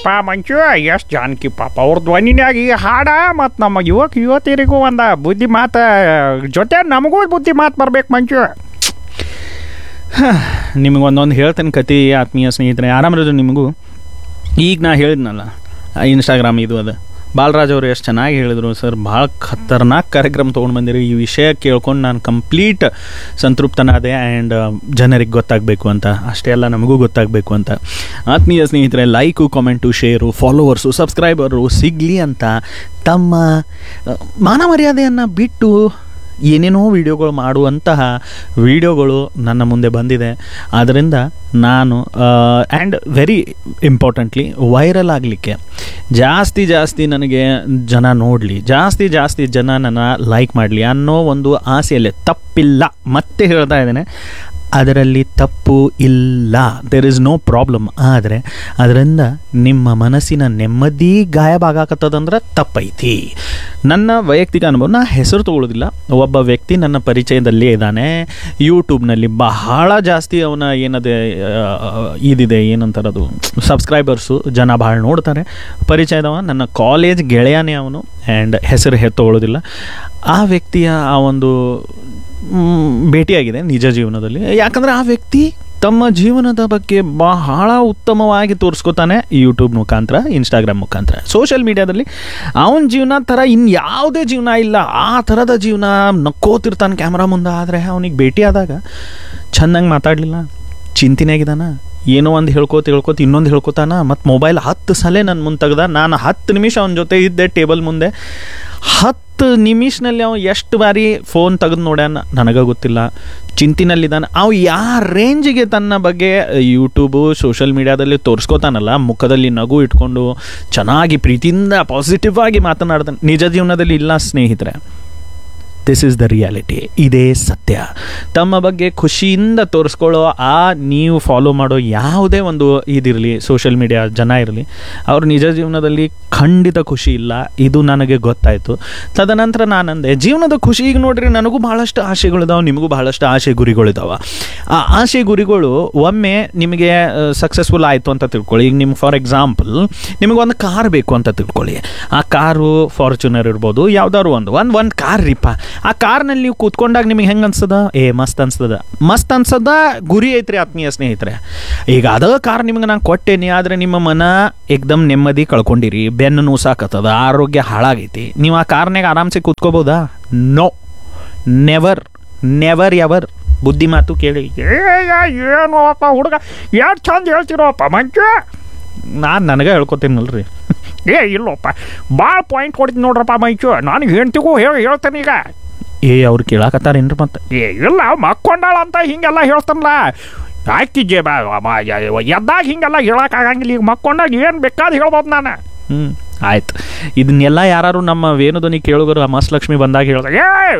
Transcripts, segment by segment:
ಯಪ್ಪ ಮಂಚು ಎಷ್ಟು ಜಾನಕಿ ಪಾಪ ಅವ್ರ ಧ್ವನಿನಾಗ ಈ ಹಾಡ ಮತ್ತು ನಮ್ಮ ಯುವತಿಯರಿಗೂ ಒಂದು ಬುದ್ಧಿ ಮಾತು ಜೊತೆ ನಮಗೂ ಬುದ್ಧಿ ಮಾತು ಬರ್ಬೇಕು ಮಂಚು. ನಿಮಗೆ ಒಂದೊಂದು ಹೇಳ್ತೇನೆ ಕತೆ ಆತ್ಮೀಯ ಸ್ನೇಹಿತರೆ, ಆರಾಮರದು ನಿಮಗೂ. ಈಗ ನಾ ಹೇಳಿದ್ನಲ್ಲ ಇನ್ಸ್ಟಾಗ್ರಾಮ್ ಇದು ಅದು ಬಾಲರಾಜ್ ಅವರು ಎಷ್ಟು ಚೆನ್ನಾಗಿ ಹೇಳಿದರು ಸರ್. ಭಾಳ ಖತರ್ನಾಕ್ ಕಾರ್ಯಕ್ರಮ ತೊಗೊಂಡು ಬಂದಿರಿ. ಈ ವಿಷಯ ಕೇಳ್ಕೊಂಡು ನಾನು ಕಂಪ್ಲೀಟ್ ಸಂತೃಪ್ತನಾದೆ. ಆ್ಯಂಡ್ ಜನರಿಗೆ ಗೊತ್ತಾಗಬೇಕು ಅಂತ, ಅಷ್ಟೇ ಅಲ್ಲ ನಮಗೂ ಗೊತ್ತಾಗಬೇಕು ಅಂತ. ಆತ್ಮೀಯ ಸ್ನೇಹಿತರೆ, like, comment, share, followers, subscriber ಸಿಗಲಿ ಅಂತ ತಮ್ಮ ಮಾನ ಮರ್ಯಾದೆಯನ್ನು ಬಿಟ್ಟು ಏನೇನೋ ವಿಡಿಯೋಗಳು ಮಾಡುವಂತಹ ವಿಡಿಯೋಗಳು ನನ್ನ ಮುಂದೆ ಬಂದಿದೆ. ಆದ್ದರಿಂದ ನಾನು ಆ್ಯಂಡ್ ವೆರಿ ಇಂಪಾರ್ಟೆಂಟ್ಲಿ ವೈರಲ್ ಆಗಲಿಕ್ಕೆ ಜಾಸ್ತಿ ನನಗೆ ಜನ ನೋಡಲಿ, ಜಾಸ್ತಿ ಜನ ನನ್ನ ಲೈಕ್ ಮಾಡಲಿ ಅನ್ನೋ ಒಂದು ಆಸೆಯಲ್ಲೇ ತಪ್ಪಿಲ್ಲ. ಮತ್ತೆ ಹೇಳ್ತಾ ಇದ್ದೇನೆ, ಅದರಲ್ಲಿ ತಪ್ಪು ಇಲ್ಲ, ದೇರ್ ಇಸ್ ನೋ ಪ್ರಾಬ್ಲಮ್. ಆದರೆ ಅದರಿಂದ ನಿಮ್ಮ ಮನಸ್ಸಿನ ನೆಮ್ಮದಿ ಗಾಯಬಾಗತ್ತದಂದ್ರೆ ತಪ್ಪೈತಿ. ನನ್ನ ವೈಯಕ್ತಿಕ ಅನುಭವ, ನಾ ಹೆಸರು ತೊಗೊಳ್ಳೋದಿಲ್ಲ. ಒಬ್ಬ ವ್ಯಕ್ತಿ ನನ್ನ ಪರಿಚಯದಲ್ಲೇ ಇದ್ದಾನೆ. ಯೂಟ್ಯೂಬ್ನಲ್ಲಿ ಬಹಳ ಜಾಸ್ತಿ ಅವನ ಏನದೆ ಇದಿದೆ, ಏನಂತಾರದು ಸಬ್ಸ್ಕ್ರೈಬರ್ಸು, ಜನ ಭಾಳ ನೋಡ್ತಾರೆ. ಪರಿಚಯದವ, ನನ್ನ ಕಾಲೇಜ್ ಗೆಳೆಯನೇ ಅವನು. ಆ್ಯಂಡ್ ಹೆಸರು ತೊಗೊಳ್ಳೋದಿಲ್ಲ. ಆ ವ್ಯಕ್ತಿಯ ಆ ಒಂದು ಭೇಟಿಯಾಗಿದೆ ನಿಜ ಜೀವನದಲ್ಲಿ. ಯಾಕಂದರೆ ಆ ವ್ಯಕ್ತಿ ತಮ್ಮ ಜೀವನದ ಬಗ್ಗೆ ಬಹಳ ಉತ್ತಮವಾಗಿ ತೋರಿಸ್ಕೊತಾನೆ ಯೂಟ್ಯೂಬ್ ಮುಖಾಂತರ, ಇನ್ಸ್ಟಾಗ್ರಾಮ್ ಮುಖಾಂತರ, ಸೋಷಿಯಲ್ ಮೀಡಿಯಾದಲ್ಲಿ. ಅವನ ಜೀವನ ಥರ ಇನ್ಯಾವುದೇ ಜೀವನ ಇಲ್ಲ. ಆ ಥರದ ಜೀವನ ನಕ್ಕೋತಿರ್ತಾನೆ ಕ್ಯಾಮ್ರಾ ಮುಂದೆ. ಆದರೆ ಅವನಿಗೆ ಭೇಟಿಯಾದಾಗ ಚೆಂದಂಗೆ ಮಾತಾಡಲಿಲ್ಲ, ಚಿಂತೆನಾಗಿದ್ದಾನ, ಏನೋ ಒಂದು ಹೇಳ್ಕೋತ ಇನ್ನೊಂದು ಹೇಳ್ಕೊತಾನ. ಮತ್ತು ಮೊಬೈಲ್ 10 ಸಲ ನನ್ನ ಮುಂದೆ ತೆಗ್ದ. ನಾನು 10 ನಿಮಿಷ ಅವನ ಜೊತೆ ಇದ್ದೆ ಟೇಬಲ್ ಮುಂದೆ. 10 ನಿಮಿಷನಲ್ಲಿ ಅವ ಎಷ್ಟು ಬಾರಿ ಫೋನ್ ತೆಗೆದು ನೋಡ್ಯಾನ ನನಗೆ ಗೊತ್ತಿಲ್ಲ. ಚಿಂತಿನಲ್ಲಿದ್ದಾನೆ. ಅವು ಯಾವ ರೇಂಜಿಗೆ ತನ್ನ ಬಗ್ಗೆ ಯೂಟ್ಯೂಬು, ಸೋಷಿಯಲ್ ಮೀಡಿಯಾದಲ್ಲಿ ತೋರಿಸ್ಕೋತಾನಲ್ಲ, ಮುಖದಲ್ಲಿ ನಗು ಇಟ್ಕೊಂಡು ಚೆನ್ನಾಗಿ ಪ್ರೀತಿಯಿಂದ ಪಾಸಿಟಿವ್ ಆಗಿ ಮಾತನಾಡ್ತಾನೆ. ನಿಜ ಜೀವನದಲ್ಲಿ ಇಲ್ಲ ಸ್ನೇಹಿತರೆ. This is the reality. ಇದೇ ಸತ್ಯ. ತಮ್ಮ ಬಗ್ಗೆ ಖುಷಿಯಿಂದ ತೋರಿಸ್ಕೊಳ್ಳೋ ನೀವು ಫಾಲೋ ಮಾಡೋ ಯಾವುದೇ ಒಂದು ಇದಿರಲಿ, ಸೋಷಿಯಲ್ ಮೀಡಿಯಾ ಜನ ಇರಲಿ, ಅವ್ರ ನಿಜ ಜೀವನದಲ್ಲಿ ಖಂಡಿತ ಖುಷಿ ಇಲ್ಲ. ಇದು ನನಗೆ ಗೊತ್ತಾಯಿತು. ತದನಂತರ ನಾನಂದೆ, ಜೀವನದ ಖುಷಿಗೆ ನೋಡ್ರಿ, ನನಗೂ ಭಾಳಷ್ಟು ಆಸೆಗಳಿದಾವೆ, ನಿಮಗೂ ಭಾಳಷ್ಟು ಆಸೆ ಗುರಿಗಳಿದಾವೆ. ಆ ಆಸೆ ಗುರಿಗಳು ಒಮ್ಮೆ ನಿಮಗೆ ಸಕ್ಸಸ್ಫುಲ್ ಆಯಿತು ಅಂತ ತಿಳ್ಕೊಳ್ಳಿ. ಈಗ ನಿಮ್ಗೆ ಫಾರ್ ಎಕ್ಸಾಂಪಲ್ ನಿಮಗೊಂದು ಕಾರ್ ಬೇಕು ಅಂತ ತಿಳ್ಕೊಳ್ಳಿ. ಆ ಕಾರು ಫಾರ್ಚುನರ್ ಇರ್ಬೋದು, ಯಾವ್ದಾದ್ರು ಒಂದು ಕಾರ್ ರೀಪ. ಆ ಕಾರ್ನಲ್ಲಿ ನೀವು ಕೂತ್ಕೊಂಡಾಗ ನಿಮಗೆ ಹೆಂಗೆ ಅನ್ಸದ? ಮಸ್ತ್ ಅನ್ಸದ ಗುರಿ ಐತ್ರಿ ಆತ್ಮೀಯ ಸ್ನೇಹಿತರೆ. ಈಗ ಅದ ಕಾರ್ ನಿಮ್ಗೆ ನಾನು ಕೊಟ್ಟೇನಿ, ಆದರೆ ನಿಮ್ಮ ಮನ ಏಕ್ದಮ್ ನೆಮ್ಮದಿ ಕಳ್ಕೊಂಡಿರಿ, ಬೆನ್ನು ನೋಸಾಕತ್ತದ, ಆರೋಗ್ಯ ಹಾಳಾಗೈತಿ. ನೀವು ಆ ಕಾರ್ನಾಗ ಆರಾಮ್ಸೆ ಕೂತ್ಕೋಬೋದಾ? No, never ever. ಬುದ್ಧಿ ಮಾತು ಕೇಳಿ. ಏನು ಅಪ್ಪ ಹುಡುಗ ಎಷ್ಟು ಚಂದ ಹೇಳ್ತಿರೋಪ್ಪ ಮಂಚು. ನನಗೆ ಹೇಳ್ಕೊತೀನಲ್ರಿ. ಇಲ್ಲಪ್ಪ, ಭಾಳ ಪಾಯಿಂಟ್ ಕೊಡ್ತೀನಿ ನೋಡ್ರಪ್ಪ ಮಂಚು. ನಾನು ಹೆಂಡ್ತಿಗೂ ಹೇಳ್ತೇನೆ ಈಗ. ಅವ್ರು ಕೇಳಾಕತ್ತಾರೇನ್ರಿ ಮತ್ತೆ? ಇಲ್ಲ, ಮಕ್ಕೊಂಡಾಳ ಅಂತ ಹಿಂಗೆಲ್ಲ ಹೇಳ್ತಾನಲ್ಲ. ಆಯ್ತಿದ್ದೆ ಎದ್ದಾಗ ಹಿಂಗೆಲ್ಲ ಹೇಳೋಕ್ಕಾಗಂಗಿಲ್ಲ. ಈಗ ಮಕ್ಕೊಂಡಾಗ ಏನು ಬೇಕಾದ್ರೆ ಹೇಳ್ಬೋದು ನಾನು. ಆಯ್ತು. ಇದನ್ನೆಲ್ಲ ಯಾರು ನಮ್ಮ ವೇಣುಧ್ವನಿ ಕೇಳುಗರು ಮಸ್ತ್ ಲಕ್ಷ್ಮಿ ಬಂದಾಗ ಹೇಳ್ದಾಗ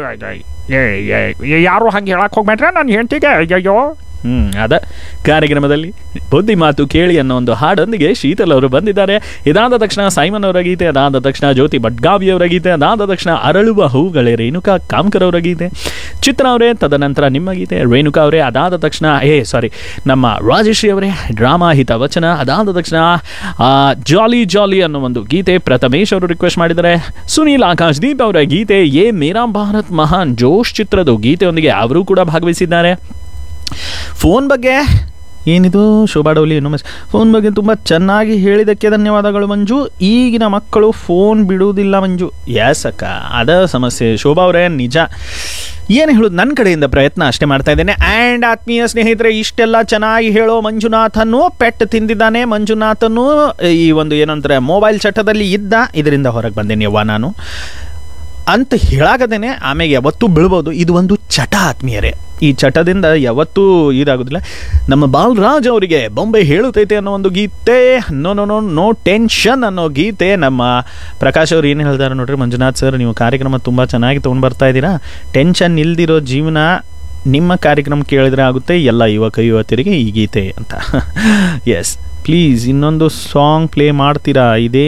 ಯಾರು ಹಂಗೆ ಹೇಳಕ್ಕೆ ಹೋಗ್ಬೇಡ್ರೆ ನನ್ನ ಹೆಂಡ್ತಿಗೆ. ಅಯ್ಯೋ ಅದ ಕಾರ್ಯಕ್ರಮದಲ್ಲಿ ಬುದ್ಧಿ ಮಾತು ಕೇಳಿ ಅನ್ನೋ ಒಂದು ಹಾಡೊಂದಿಗೆ ಶೀತಲ್ ಅವರು ಬಂದಿದ್ದಾರೆ. ಇದಾದ ತಕ್ಷಣ ಸೈಮನ್ ಅವರ ಗೀತೆ, ಅದಾದ ತಕ್ಷಣ ಜ್ಯೋತಿ ಬಡ್ಗಾವಿ ಅವರ ಗೀತೆ, ಅದಾದ ತಕ್ಷಣ ಅರಳುವ ಹೂಗಳೇ ರೇಣುಕಾ ಕಾಮ್ಕರ್ ಅವರ ಗೀತೆ, ಚಿತ್ರ ಅವರೇ, ತದನಂತರ ನಿಮ್ಮ ಗೀತೆ ರೇಣುಕಾ ಅವರೇ, ಅದಾದ ತಕ್ಷಣ ನಮ್ಮ ರಾಜಶ್ರೀ ಅವರೇ ಡ್ರಾಮಾ ಹಿತ ವಚನ, ಅದಾದ ತಕ್ಷಣ ಜಾಲಿ ಅನ್ನೋ ಒಂದು ಗೀತೆ ಪ್ರಥಮೇಶ್ ಅವರು ರಿಕ್ವೆಸ್ಟ್ ಮಾಡಿದ್ದಾರೆ. ಸುನೀಲ್ ಆಕಾಶ್ ದೀಪ್ ಅವರ ಗೀತೆ ಯೇ ಮೇರಾ ಭಾರತ್ ಮಹಾನ್ ಜೋಶ್ ಚಿತ್ರದ ಗೀತೆಯೊಂದಿಗೆ ಅವರು ಕೂಡ ಭಾಗವಹಿಸಿದ್ದಾರೆ. ಫೋನ್ ಬಗ್ಗೆ ಏನಿದು ಶೋಭಾ ಡೌಲಿ ಇನ್ನೊಮ್ಮೆ ಫೋನ್ ಬಗ್ಗೆ ತುಂಬ ಚೆನ್ನಾಗಿ ಹೇಳಿದ್ದಕ್ಕೆ ಧನ್ಯವಾದಗಳು ಮಂಜು. ಈಗಿನ ಮಕ್ಕಳು ಫೋನ್ ಬಿಡುವುದಿಲ್ಲ ಮಂಜು. ಯಾಸ್ ಅಕ್ಕ, ಅದ ಸಮಸ್ಯೆ ಶೋಭಾ ಅವರೇ. ನಿಜ, ಏನು ಹೇಳೋದು, ನನ್ನ ಕಡೆಯಿಂದ ಪ್ರಯತ್ನ ಅಷ್ಟೇ ಮಾಡ್ತಾ ಇದ್ದೇನೆ. ಆ್ಯಂಡ್ ಆತ್ಮೀಯ ಸ್ನೇಹಿತರೆ, ಇಷ್ಟೆಲ್ಲ ಚೆನ್ನಾಗಿ ಹೇಳೋ ಮಂಜುನಾಥನ್ನು ಪೆಟ್ಟು ತಿಂದಿದ್ದಾನೆ. ಮಂಜುನಾಥನು ಈ ಒಂದು ಏನಂತಾರೆ ಮೊಬೈಲ್ ಚಟದಲ್ಲಿ ಇದ್ದ, ಇದರಿಂದ ಹೊರಗೆ ಬಂದೇನೆ ಯವ್ವ ನಾನು ಅಂತ ಹೇಳಾಗದೇನೆ. ಆಮೇಲೆ ಯಾವತ್ತೂ ಬೀಳ್ಬೋದು. ಇದು ಒಂದು ಚಟ ಆತ್ಮೀಯರೇ. ಈ ಚಟದಿಂದ ಯಾವತ್ತೂ ಇದಾಗೋದಿಲ್ಲ. ನಮ್ಮ ಬಾಲರಾಜ್ ಅವರಿಗೆ ಬೊಂಬೆ ಹೇಳುತ್ತೈತೆ ಅನ್ನೋ ಒಂದು ಗೀತೆ, ನೋ ಟೆನ್ಷನ್ ಅನ್ನೋ ಗೀತೆ. ನಮ್ಮ ಪ್ರಕಾಶ್ ಅವ್ರು ಏನು ಹೇಳ್ತಾರೆ ನೋಡ್ರಿ, ಮಂಜುನಾಥ್ ಸರ್ ನೀವು ಕಾರ್ಯಕ್ರಮ ತುಂಬ ಚೆನ್ನಾಗಿ ತೊಗೊಂಡು ಬರ್ತಾ ಇದ್ದೀರಾ. ಟೆನ್ಷನ್ ಇಲ್ದಿರೋ ಜೀವನ ನಿಮ್ಮ ಕಾರ್ಯಕ್ರಮ ಕೇಳಿದ್ರೆ ಆಗುತ್ತೆ ಎಲ್ಲ ಯುವತಿಯರಿಗೆ ಈ ಗೀತೆ ಅಂತ. ಎಸ್, ಪ್ಲೀಸ್ ಇನ್ನೊಂದು ಸಾಂಗ್ ಪ್ಲೇ ಮಾಡ್ತೀರಾ?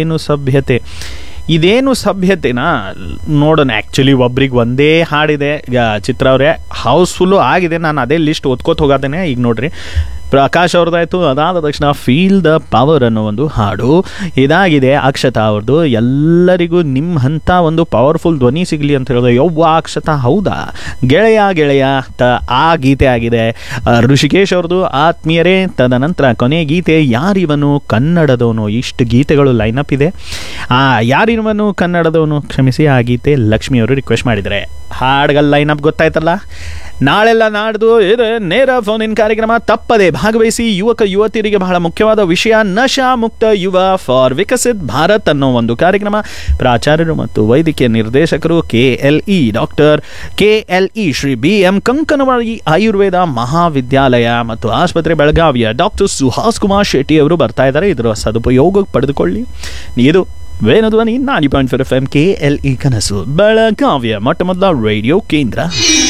ಇದೇನು ಸಭ್ಯತೆನಾ ನೋಡೋಣ. ಆ್ಯಕ್ಚುಲಿ ಒಬ್ರಿಗೆ ಒಂದೇ ಹಾಡಿದೆ ಚಿತ್ರ ಅವರೇ, ಹೌಸ್ಫುಲ್ಲು ಆಗಿದೆ. ನಾನು ಅದೇ ಲಿಸ್ಟ್ ಓದ್ಕೋತ ಹೋಗತ್ತೇನೆ. ಈಗ ನೋಡ್ರಿ, ಪ್ರಕಾಶ್ ಅವ್ರದ್ದಾಯ್ತು. ಅದಾದ ತಕ್ಷಣ ಫೀಲ್ ದ ಪವರ್ ಅನ್ನೋ ಒಂದು ಹಾಡು ಇದಾಗಿದೆ ಅಕ್ಷತಾ ಅವ್ರದ್ದು. ಎಲ್ಲರಿಗೂ ನಿಮ್ಮಂಥ ಒಂದು ಪವರ್ಫುಲ್ ಧ್ವನಿ ಸಿಗಲಿ ಅಂತ ಹೇಳಿದ್ರೆ ಯವ್ವ ಅಕ್ಷತಾ ಹೌದಾ ಗೆಳೆಯ ಗೆಳೆಯ ಆ ಗೀತೆ ಆಗಿದೆ ಋಷಿಕೇಶ್ ಅವ್ರದ್ದು ಆತ್ಮೀಯರೇ. ತದನಂತರ ಕೊನೆ ಗೀತೆ ಯಾರಿವನು ಕನ್ನಡದವನು. ಇಷ್ಟು ಗೀತೆಗಳು ಲೈನಪ್ ಇದೆ. ಯಾರಿವನು ಕನ್ನಡದವನು ಕ್ಷಮಿಸಿ ಆ ಗೀತೆ ಲಕ್ಷ್ಮಿ ಅವರು ರಿಕ್ವೆಸ್ಟ್ ಮಾಡಿದರೆ. ಹಾಡುಗಳ ಲೈನಪ್ ಗೊತ್ತಾಯ್ತಲ್ಲ. ನಾಳೆಲ್ಲ ನಾಡ್ದು ಇದೆ ನೇರ ಫೋನ್ ಇನ್ ಕಾರ್ಯಕ್ರಮ, ತಪ್ಪದೆ ಭಾಗವಹಿಸಿ. ಯುವಕ ಯುವತಿಯರಿಗೆ ಬಹಳ ಮುಖ್ಯವಾದ ವಿಷಯ ನಶಾ ಮುಕ್ತ ಯುವ ಫಾರ್ ವಿಕಸಿತ್ ಭಾರತ್ ಅನ್ನೋ ಒಂದು ಕಾರ್ಯಕ್ರಮ. ಪ್ರಾಚಾರ್ಯರು ಮತ್ತು ವೈದ್ಯಕೀಯ ನಿರ್ದೇಶಕರು KLE doctor KLE Shri BM Kankanwadi Ayurveda ಮಹಾವಿದ್ಯಾಲಯ ಮತ್ತು ಆಸ್ಪತ್ರೆ ಬೆಳಗಾವಿಯ ಡಾಕ್ಟರ್ ಸುಹಾಸ್ ಕುಮಾರ್ ಶೆಟ್ಟಿ ಅವರು ಬರ್ತಾ ಇದ್ದಾರೆ. ಇದರ ಸದುಪಯೋಗ ಪಡೆದುಕೊಳ್ಳಿ. ಇದು ವೇಣುಧ್ವನಿ 90.4 FM KLE ಕನಸು ಬೆಳಗಾವಿಯ ಮೊಟ್ಟ ಮೊದಲ ರೇಡಿಯೋ ಕೇಂದ್ರ.